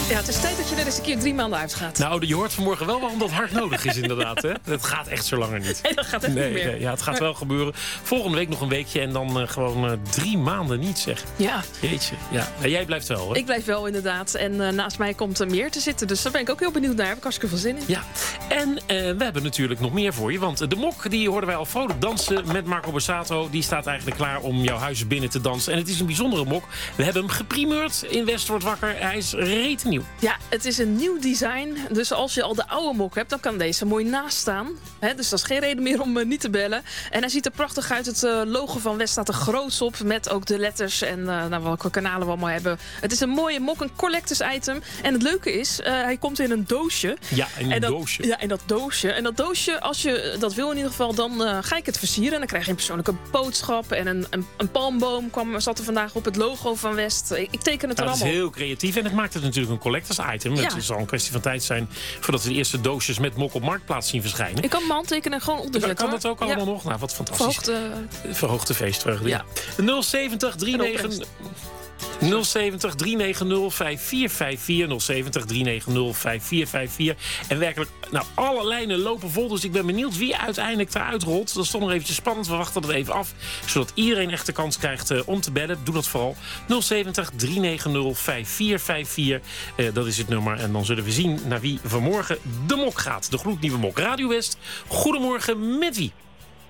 Ja, het is tijd dat je er eens een keer 3 maanden uitgaat. Nou, je hoort vanmorgen wel waarom dat hard nodig is inderdaad. Hè? Het gaat echt zo langer niet. Nee, dat gaat echt niet meer. Nee, ja, het gaat wel gebeuren. Volgende week nog een weekje en dan gewoon 3 maanden niet, zeg. Ja. Jeetje. Ja. En jij blijft wel, hè? Ik blijf wel, inderdaad. En naast mij komt er meer te zitten. Dus daar ben ik ook heel benieuwd naar. Daar heb ik hartstikke veel zin in. Ja. En we hebben natuurlijk nog meer voor je. Want de mok, die hoorden wij al vrolijk dansen met Marco Borsato. Die staat eigenlijk klaar om jouw huis binnen te dansen. En het is een bijzondere mok. We hebben hem geprimeurd in West wordt wakker. Hij is rete nieuw. Ja, het is een nieuw design. Dus als je al de oude mok hebt, dan kan deze mooi naast staan. Dus dat is geen reden meer om niet te bellen. En hij ziet er prachtig uit. Het logo van West staat er groots op. Met ook de letters en welke kanalen we allemaal hebben. Het is een mooie mok, een collectors item. En het leuke is, hij komt in een doosje. Ja, in een doosje. Ja, in dat doosje. En dat doosje, als je dat wil in ieder geval, dan ga ik het versieren. En dan krijg je een persoonlijke boodschap. En een palmboom zat er vandaag op, het logo van West. Ik teken het er allemaal. Het is heel creatief en het maakt het natuurlijk een collectors item. Ja. Het zal een kwestie van tijd zijn voordat we de eerste doosjes met mok op Marktplaats zien verschijnen. Ik kan mijn handtekenen gewoon onderzetten. Kan dat ook allemaal nog? Nou, wat fantastisch. Verhoogde feestvreugde. Ja. 070 39... 070 390 5454 070 390 5454. En werkelijk, alle lijnen lopen vol. Dus ik ben benieuwd wie uiteindelijk eruit rolt. Dat is toch nog eventjes spannend. We wachten het even af. Zodat iedereen echt de kans krijgt om te bellen. Doe dat vooral. 070 390 5454. Dat is het nummer. En dan zullen we zien naar wie vanmorgen de mok gaat. De gloednieuwe mok. Radio West. Goedemorgen, met wie?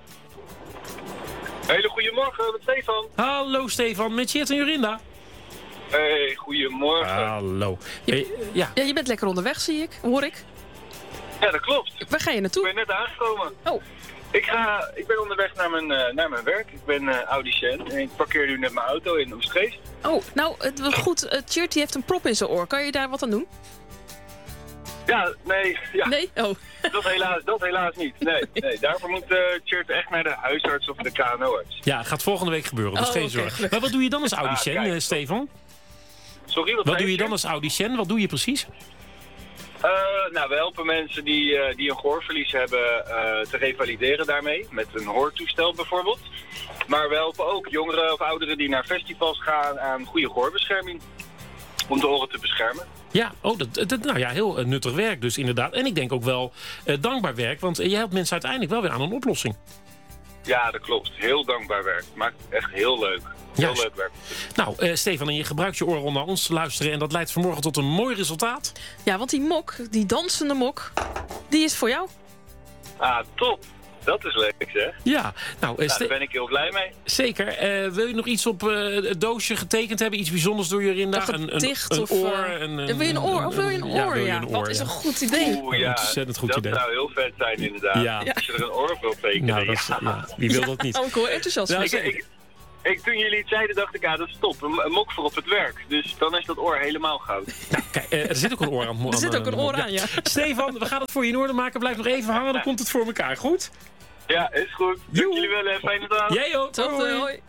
Hele goedemorgen, met Stefan. Hallo Stefan, met Jert en Jorinda. Hey, goedemorgen. Hallo. Ja, je bent lekker onderweg, zie ik. Hoor ik. Ja, dat klopt. Waar ga je naartoe? Ik ben net aangekomen. Oh. Ik ben onderweg naar mijn werk. Ik ben audiciënt en ik parkeer nu net mijn auto in Oostgeest. Oh, goed. Tjert heeft een prop in zijn oor. Kan je daar wat aan doen? Ja, nee. Ja. Nee? Oh. Dat helaas niet. Nee. Daarvoor moet Tjert echt naar de huisarts of de KNO-arts. Ja, gaat volgende week gebeuren. Dus geen zorgen. Maar wat doe je dan als audiciënt, Stefan? Sorry, wat doe je dan als audiciënt? Wat doe je precies? We helpen mensen die een gehoorverlies hebben te revalideren daarmee. Met een hoortoestel bijvoorbeeld. Maar we helpen ook jongeren of ouderen die naar festivals gaan aan goede gehoorbescherming. Om de oren te beschermen. Ja, heel nuttig werk dus inderdaad. En ik denk ook wel dankbaar werk. Want je helpt mensen uiteindelijk wel weer aan een oplossing. Ja, dat klopt. Heel dankbaar werk. Maakt echt heel leuk. Heel leuk werk. Nou, Stefan, en je gebruikt je oren om naar ons te luisteren. En dat leidt vanmorgen tot een mooi resultaat. Ja, want die mok, die dansende mok, die is voor jou. Ah, top. Dat is leuk, zeg. Ja, daar ben ik heel blij mee. Zeker. Wil je nog iets op het doosje getekend hebben? Iets bijzonders door Jorinda? Een oor? Wil je een oor? Of wil je een oor? Ja, dat is een goed idee. Ontzettend goed idee. Dat zou heel vet zijn, inderdaad. Ja. Als je er een oor op wil tekenen. Wie wil dat niet? Ik hoor enthousiast. Toen jullie het zeiden, dacht ik, dat is top. Een mok voor op het werk. Dus dan is dat oor helemaal goud. Nou, kijk, er zit ook een oor aan. Er zit ook een oor aan, ja. Stefan, we gaan het voor je in orde maken. Blijf nog even hangen, dan komt het voor elkaar. Goed? Ja, is goed. Dank jullie wel, hè. Fijne dag. Jij ook. Hoi.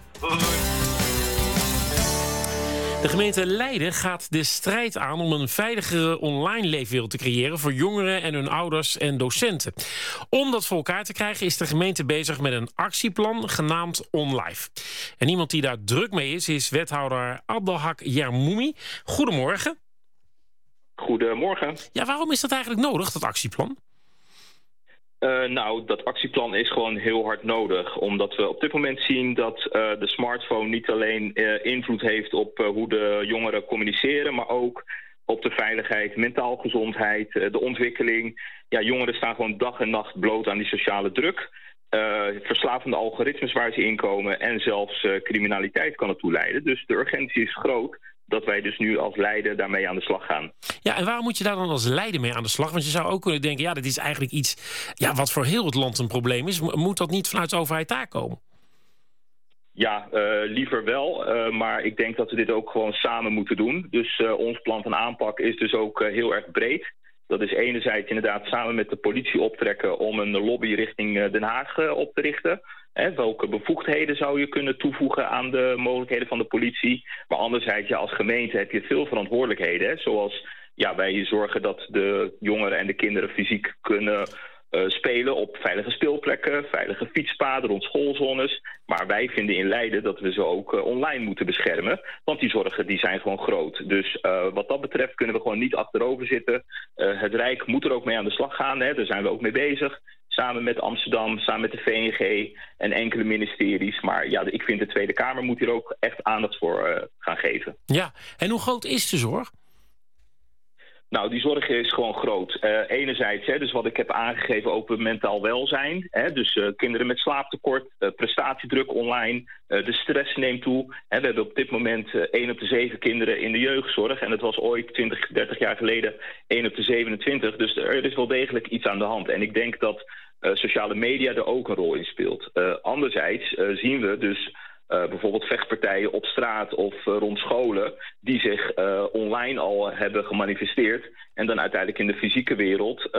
De gemeente Leiden gaat de strijd aan om een veiligere online leefwereld te creëren voor jongeren en hun ouders en docenten. Om dat voor elkaar te krijgen is de gemeente bezig met een actieplan genaamd OnLive. En iemand die daar druk mee is wethouder Abdelhak Yermoumi. Goedemorgen. Goedemorgen. Ja, waarom is dat eigenlijk nodig, dat actieplan? Dat actieplan is gewoon heel hard nodig. Omdat we op dit moment zien dat de smartphone niet alleen invloed heeft op hoe de jongeren communiceren, maar ook op de veiligheid, mentaal gezondheid, de ontwikkeling. Ja, jongeren staan gewoon dag en nacht bloot aan die sociale druk. Verslavende algoritmes waar ze in komen en zelfs criminaliteit kan ertoe leiden. Dus de urgentie is groot dat wij dus nu als Leiden daarmee aan de slag gaan. Ja, en waarom moet je daar dan als Leiden mee aan de slag? Want je zou ook kunnen denken, dit is eigenlijk iets wat voor heel het land een probleem is. Moet dat niet vanuit de overheid daar komen? Ja, liever wel. Maar ik denk dat we dit ook gewoon samen moeten doen. Dus ons plan van aanpak is dus ook heel erg breed. Dat is enerzijds inderdaad samen met de politie optrekken om een lobby richting Den Haag op te richten. Welke bevoegdheden zou je kunnen toevoegen aan de mogelijkheden van de politie? Maar anderzijds, als gemeente heb je veel verantwoordelijkheden. Zoals wij zorgen dat de jongeren en de kinderen fysiek kunnen spelen op veilige speelplekken, veilige fietspaden rond schoolzones. Maar wij vinden in Leiden dat we ze ook online moeten beschermen. Want die zorgen die zijn gewoon groot. Dus wat dat betreft kunnen we gewoon niet achterover zitten. Het Rijk moet er ook mee aan de slag gaan. Hè. Daar zijn we ook mee bezig. Samen met Amsterdam, samen met de VNG en enkele ministeries. Maar ja, ik vind de Tweede Kamer moet hier ook echt aandacht voor gaan geven. Ja, en hoe groot is de zorg? Nou, die zorg is gewoon groot. Enerzijds, dus wat ik heb aangegeven over mentaal welzijn. Dus kinderen met slaaptekort, prestatiedruk online, de stress neemt toe. We hebben op dit moment 1 op de 7 kinderen in de jeugdzorg. En dat was ooit 20, 30 jaar geleden 1 op de 27. Dus er is wel degelijk iets aan de hand. En ik denk dat sociale media er ook een rol in speelt. Anderzijds zien we dus bijvoorbeeld vechtpartijen op straat of rond scholen die zich online al hebben gemanifesteerd en dan uiteindelijk in de fysieke wereld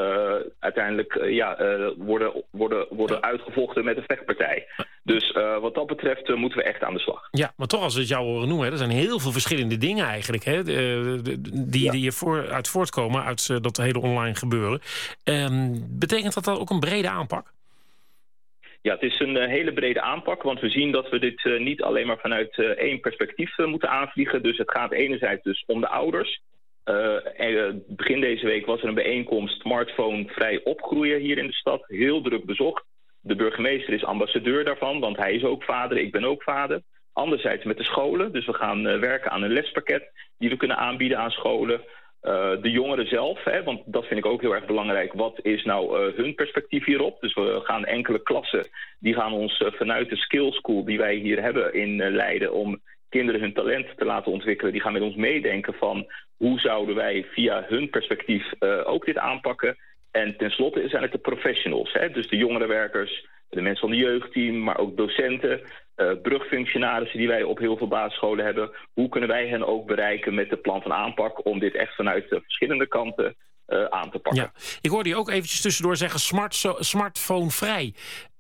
worden uitgevochten met een vechtpartij. Dus wat dat betreft moeten we echt aan de slag. Ja, maar toch als we het jou horen noemen, er zijn heel veel verschillende dingen eigenlijk die uit voortkomen uit dat hele online gebeuren. Betekent dat ook een brede aanpak? Ja, het is een hele brede aanpak, want we zien dat we dit niet alleen maar vanuit één perspectief moeten aanvliegen. Dus het gaat enerzijds dus om de ouders. Begin deze week was er een bijeenkomst smartphone-vrij opgroeien hier in de stad. Heel druk bezocht. De burgemeester is ambassadeur daarvan, want hij is ook vader, ik ben ook vader. Anderzijds met de scholen, dus we gaan werken aan een lespakket die we kunnen aanbieden aan scholen. De jongeren zelf, want dat vind ik ook heel erg belangrijk. Wat is nou hun perspectief hierop? Dus we gaan enkele klassen, die gaan ons vanuit de skill school die wij hier hebben in Leiden om kinderen hun talent te laten ontwikkelen. Die gaan met ons meedenken van hoe zouden wij via hun perspectief ook dit aanpakken. En tenslotte zijn het de professionals, dus de jongerenwerkers, de mensen van het jeugdteam, maar ook docenten, brugfunctionarissen die wij op heel veel basisscholen hebben. Hoe kunnen wij hen ook bereiken met het plan van aanpak om dit echt vanuit de verschillende kanten aan te pakken? Ja, ik hoorde je ook eventjes tussendoor zeggen smartphone-vrij.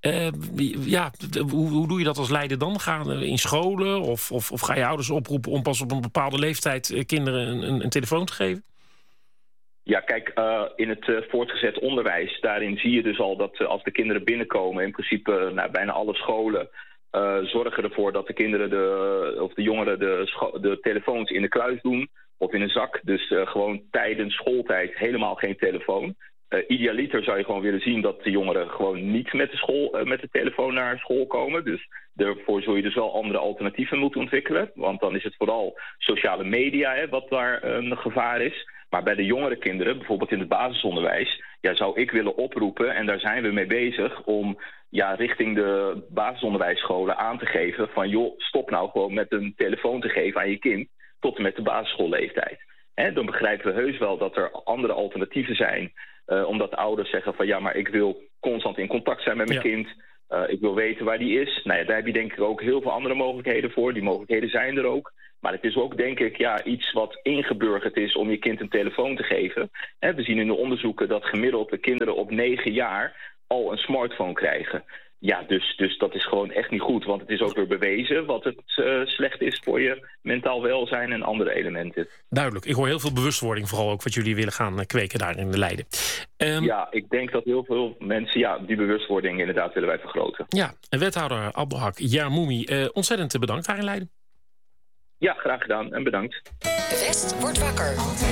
Hoe doe je dat als Leiden dan? Gaan in scholen of ga je ouders oproepen om pas op een bepaalde leeftijd kinderen een telefoon te geven? Ja, kijk, in het voortgezet onderwijs, daarin zie je dus al dat als de kinderen binnenkomen, in principe bijna alle scholen zorgen ervoor dat de kinderen de jongeren de telefoons in de kluis doen of in een zak. Dus gewoon tijdens schooltijd helemaal geen telefoon. Idealiter zou je gewoon willen zien dat de jongeren gewoon niet met de telefoon naar school komen. Dus daarvoor zul je dus wel andere alternatieven moeten ontwikkelen. Want dan is het vooral sociale media wat daar een gevaar is. Maar bij de jongere kinderen, bijvoorbeeld in het basisonderwijs, zou ik willen oproepen, en daar zijn we mee bezig, om richting de basisonderwijsscholen aan te geven van joh, stop nou gewoon met een telefoon te geven aan je kind tot en met de basisschoolleeftijd. Dan begrijpen we heus wel dat er andere alternatieven zijn, omdat de ouders zeggen van ja, maar ik wil constant in contact zijn met mijn kind. Ik wil weten waar die is. Daar heb je denk ik ook heel veel andere mogelijkheden voor. Die mogelijkheden zijn er ook. Maar het is ook, denk ik, iets wat ingeburgerd is om je kind een telefoon te geven. We zien in de onderzoeken dat gemiddeld de kinderen op 9 jaar al een smartphone krijgen. Ja, dus dat is gewoon echt niet goed. Want het is ook weer bewezen wat het slecht is voor je mentaal welzijn en andere elementen. Duidelijk. Ik hoor heel veel bewustwording, vooral ook wat jullie willen gaan kweken daar in de Leiden. Ja, ik denk dat heel veel mensen die bewustwording inderdaad willen wij vergroten. Ja, en wethouder Abdelhak Yarmoumi, ontzettend bedankt daar in Leiden. Ja, graag gedaan en bedankt. De West wordt wakker.